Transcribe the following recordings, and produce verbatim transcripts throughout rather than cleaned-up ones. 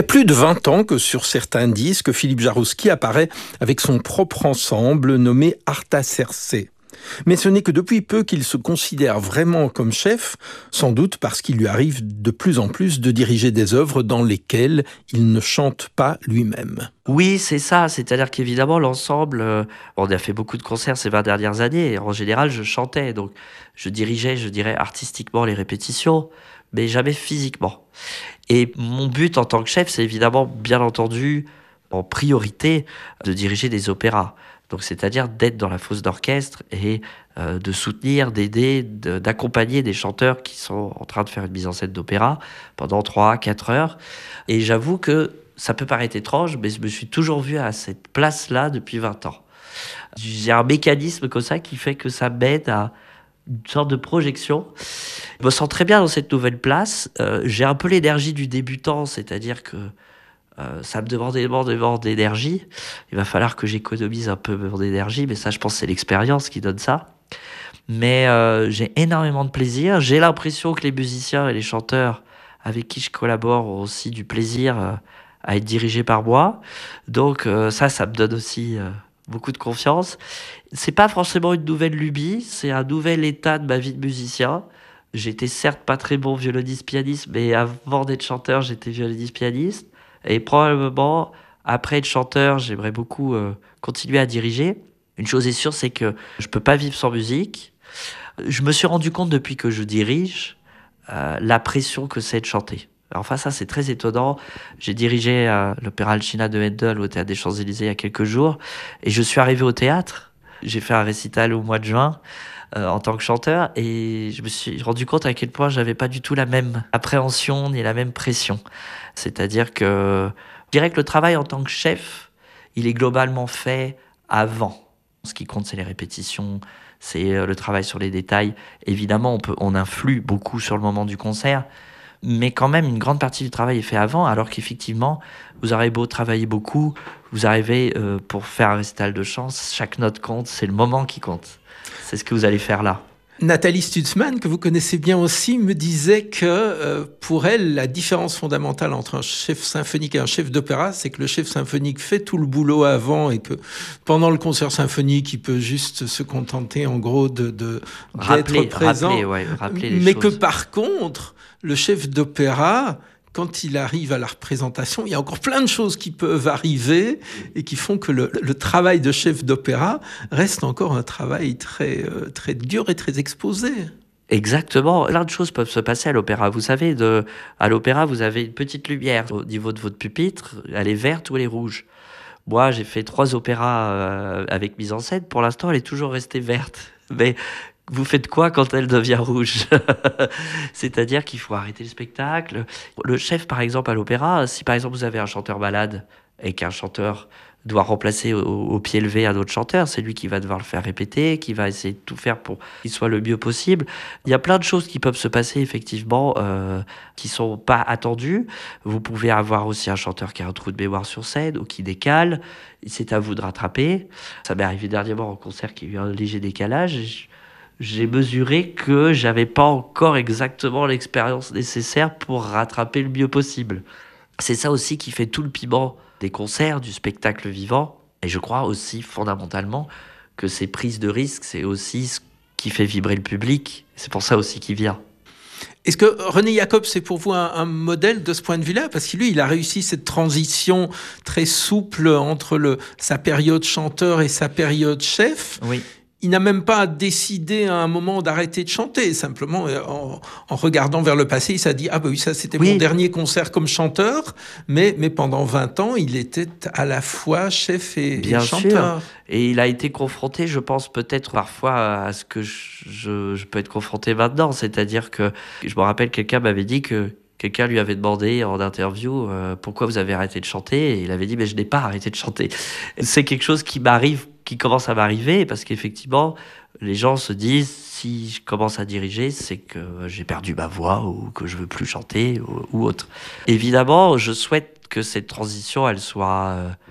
Il y a plus de vingt ans que sur certains disques, Philippe Jaroussky apparaît avec son propre ensemble nommé Artaserse. Mais ce n'est que depuis peu qu'il se considère vraiment comme chef, sans doute parce qu'il lui arrive de plus en plus de diriger des œuvres dans lesquelles il ne chante pas lui-même. Oui, c'est ça. C'est-à-dire qu'évidemment, l'ensemble, euh, on a fait beaucoup de concerts ces vingt dernières années. Et en général, je chantais. Donc, je dirigeais, je dirais, artistiquement les répétitions, mais jamais physiquement. Et mon but en tant que chef, c'est évidemment, bien entendu, en priorité, de diriger des opéras. Donc, c'est-à-dire d'être dans la fosse d'orchestre et euh, de soutenir, d'aider, de, d'accompagner des chanteurs qui sont en train de faire une mise en scène d'opéra pendant trois à quatre heures. Et j'avoue que ça peut paraître étrange, mais je me suis toujours vu à cette place-là depuis vingt ans. J'ai un mécanisme comme ça qui fait que ça m'aide à une sorte de projection. Je me sens très bien dans cette nouvelle place. Euh, j'ai un peu l'énergie du débutant, c'est-à-dire que euh, ça me demande énormément d'énergie. Il va falloir que j'économise un peu mon énergie, mais ça, je pense que c'est l'expérience qui donne ça. Mais euh, j'ai énormément de plaisir. J'ai l'impression que les musiciens et les chanteurs avec qui je collabore ont aussi du plaisir euh, à être dirigés par moi. Donc euh, ça, ça me donne aussi euh, beaucoup de confiance. C'est pas forcément une nouvelle lubie, c'est un nouvel état de ma vie de musicien. J'étais certes pas très bon violoniste-pianiste, mais avant d'être chanteur, j'étais violoniste-pianiste. Et probablement, après être chanteur, j'aimerais beaucoup euh, continuer à diriger. Une chose est sûre, c'est que je peux pas vivre sans musique. Je me suis rendu compte depuis que je dirige euh, la pression que c'est de chanter. Enfin, ça, c'est très étonnant. J'ai dirigé euh, l'opéra Alcina de Handel au Théâtre des Champs-Élysées il y a quelques jours. Et je suis arrivé au théâtre. J'ai fait un récital au mois de juin euh, en tant que chanteur. Et je me suis rendu compte à quel point j'avais pas du tout la même appréhension ni la même pression. C'est-à-dire que je dirais que le travail en tant que chef, il est globalement fait avant. Ce qui compte, c'est les répétitions, c'est le travail sur les détails. Évidemment, on peut, on influe beaucoup sur le moment du concert, mais quand même, une grande partie du travail est fait avant, alors qu'effectivement, vous aurez beau travailler beaucoup, vous arrivez euh, pour faire un récital de chant, chaque note compte, c'est le moment qui compte. C'est ce que vous allez faire là. Nathalie Stutzmann, que vous connaissez bien aussi, me disait que euh, pour elle, la différence fondamentale entre un chef symphonique et un chef d'opéra, c'est que le chef symphonique fait tout le boulot avant et que pendant le concert symphonique, il peut juste se contenter en gros de, de rappeler, d'être présent. Rappeler, ouais, rappeler les mais choses. que par contre, le chef d'opéra, quand il arrive à la représentation, il y a encore plein de choses qui peuvent arriver et qui font que le, le travail de chef d'opéra reste encore un travail très, euh, très dur et très exposé. Exactement. Plein de choses peuvent se passer à l'opéra. Vous savez, de, à l'opéra, vous avez une petite lumière au niveau de votre pupitre. Elle est verte ou elle est rouge. Moi, j'ai fait trois opéras euh, avec mise en scène. Pour l'instant, elle est toujours restée verte. Mais vous faites quoi quand elle devient rouge? C'est-à-dire qu'il faut arrêter le spectacle. Le chef, par exemple, à l'opéra, si par exemple vous avez un chanteur malade et qu'un chanteur doit remplacer au, au pied levé un autre chanteur, c'est lui qui va devoir le faire répéter, qui va essayer de tout faire pour qu'il soit le mieux possible. Il y a plein de choses qui peuvent se passer effectivement euh, qui sont pas attendues. Vous pouvez avoir aussi un chanteur qui a un trou de mémoire sur scène ou qui décale. C'est à vous de rattraper. Ça m'est arrivé dernièrement en concert qu'il y a eu un léger décalage. J'ai mesuré que j'avais pas encore exactement l'expérience nécessaire pour rattraper le mieux possible. C'est ça aussi qui fait tout le piment des concerts, du spectacle vivant. Et je crois aussi fondamentalement que ces prises de risques, c'est aussi ce qui fait vibrer le public. C'est pour ça aussi qu'il vient. Est-ce que René Jacobs, c'est pour vous un, un modèle de ce point de vue-là? Parce que lui, il a réussi cette transition très souple entre le, sa période chanteur et sa période chef. Oui. Il n'a même pas décidé à un moment d'arrêter de chanter. Simplement, en, en regardant vers le passé, il s'est dit « Ah bah oui, ça c'était oui. mon dernier concert comme chanteur. » Mais, mais pendant vingt ans, il était à la fois chef et, Bien et chanteur. Sûr. Et il a été confronté, je pense, peut-être parfois à ce que je, je, je peux être confronté maintenant. C'est-à-dire que, je me rappelle, quelqu'un m'avait dit que quelqu'un lui avait demandé en interview euh, « Pourquoi vous avez arrêté de chanter ?» Et il avait dit « Mais je n'ai pas arrêté de chanter. » C'est quelque chose qui m'arrive qui commence à m'arriver parce qu'effectivement, les gens se disent si je commence à diriger, c'est que j'ai perdu ma voix ou que je veux plus chanter ou, ou autre. Évidemment, je souhaite que cette transition, elle soit euh,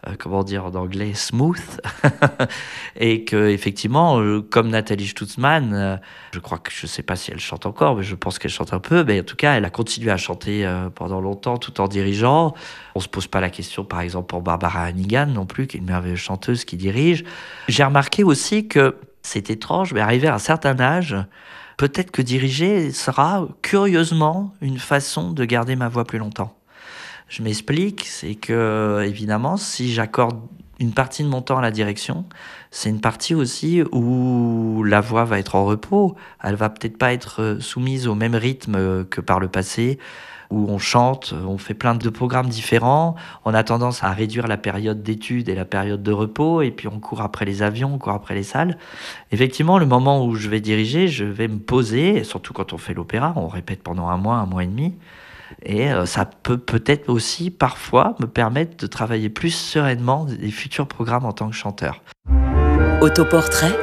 euh, comment dire en anglais, smooth. Et que effectivement, euh, comme Nathalie Stutzmann, euh, je crois que je sais pas si elle chante encore, mais je pense qu'elle chante un peu. Mais en tout cas, elle a continué à chanter euh, pendant longtemps, tout en dirigeant. On se pose pas la question, par exemple, pour Barbara Hannigan non plus, qui est une merveilleuse chanteuse qui dirige. J'ai remarqué aussi que c'est étrange, mais arrivé à un certain âge, peut-être que diriger sera curieusement une façon de garder ma voix plus longtemps. Je m'explique, c'est que évidemment, si j'accorde une partie de mon temps à la direction, c'est une partie aussi où la voix va être en repos. Elle va peut-être pas être soumise au même rythme que par le passé, où on chante, on fait plein de programmes différents. On a tendance à réduire la période d'études et la période de repos, et puis on court après les avions, on court après les salles. Effectivement, le moment où je vais diriger, je vais me poser, et surtout quand on fait l'opéra, on répète pendant un mois, un mois et demi. Et euh, ça peut peut-être aussi parfois me permettre de travailler plus sereinement des futurs programmes en tant que chanteur. Autoportrait,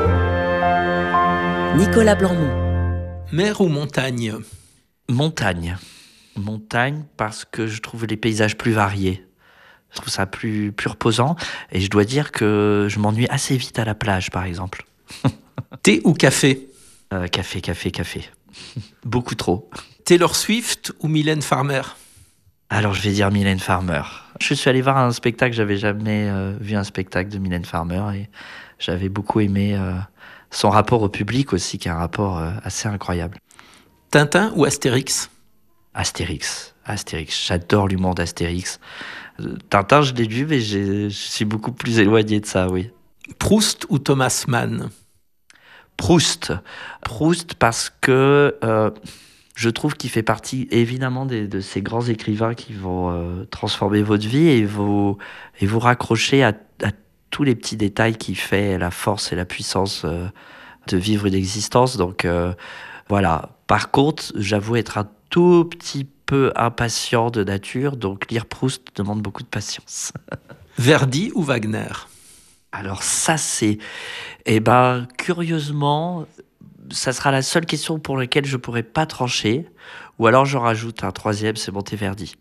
Nicolas Blanmont. Mer ou montagne? Montagne. Montagne parce que je trouve les paysages plus variés. Je trouve ça plus, plus reposant. Et je dois dire que je m'ennuie assez vite à la plage, par exemple. Thé ou café? euh, Café, café, café. Beaucoup trop. Taylor Swift ou Mylène Farmer? Alors je vais dire Mylène Farmer. Je suis allé voir un spectacle, j'avais jamais euh, vu un spectacle de Mylène Farmer et j'avais beaucoup aimé euh, son rapport au public aussi, qui est un rapport euh, assez incroyable. Tintin ou Astérix? Astérix, Astérix, j'adore l'humour d'Astérix. Euh, Tintin, je l'ai vu, mais j'ai, je suis beaucoup plus éloigné de ça, oui. Proust ou Thomas Mann? Proust. Proust parce que euh, je trouve qu'il fait partie évidemment des, de ces grands écrivains qui vont euh, transformer votre vie et vous, et vous raccrocher à, à tous les petits détails qui fait la force et la puissance euh, de vivre une existence. Donc euh, voilà. Par contre, j'avoue être un tout petit peu impatient de nature, donc lire Proust demande beaucoup de patience. Verdi ou Wagner? Alors ça, c'est... Eh ben, curieusement, ça sera la seule question pour laquelle je pourrais pas trancher. Ou alors j'en rajoute un troisième, c'est Monteverdi.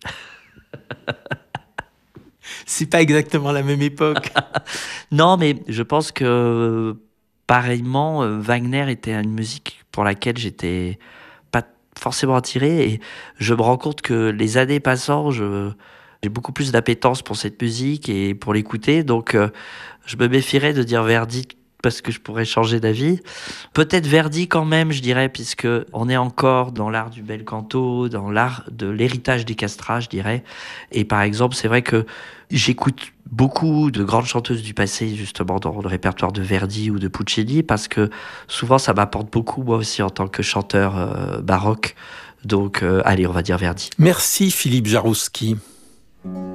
C'est pas exactement la même époque. Non, mais je pense que, pareillement, Wagner était une musique pour laquelle j'étais pas forcément attiré. Et je me rends compte que les années passant, je... j'ai beaucoup plus d'appétence pour cette musique et pour l'écouter. Donc, euh, je me méfierais de dire Verdi parce que je pourrais changer d'avis. Peut-être Verdi quand même, je dirais, puisque on est encore dans l'art du bel canto, dans l'art de l'héritage des castrats, je dirais. Et par exemple, c'est vrai que j'écoute beaucoup de grandes chanteuses du passé, justement, dans le répertoire de Verdi ou de Puccini, parce que souvent, ça m'apporte beaucoup, moi aussi, en tant que chanteur euh, baroque. Donc, euh, allez, on va dire Verdi. Merci Philippe Jarouski.